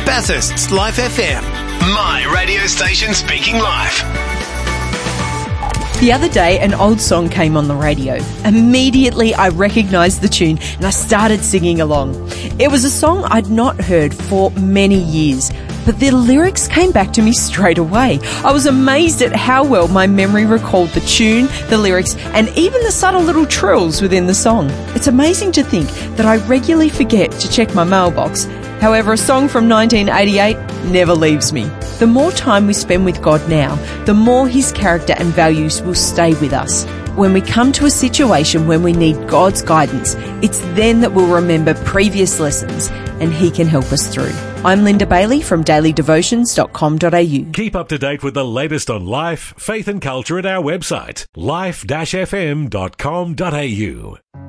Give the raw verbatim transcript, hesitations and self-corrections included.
Bathurst's Life F M. My radio station speaking life. The other day, an old song came on the radio. Immediately, I recognised the tune and I started singing along. It was a song I'd not heard for many years, but the lyrics came back to me straight away. I was amazed at how well my memory recalled the tune, the lyrics, and even the subtle little trills within the song. It's amazing to think that I regularly forget to check my mailbox. However, a song from nineteen eighty-eight never leaves me. The more time we spend with God now, the more His character and values will stay with us. When we come to a situation when we need God's guidance, it's then that we'll remember previous lessons and He can help us through. I'm Linda Bailey from daily devotions dot com dot a u. Keep up to date with the latest on life, faith and culture at our website, life dash f m dot com dot a u.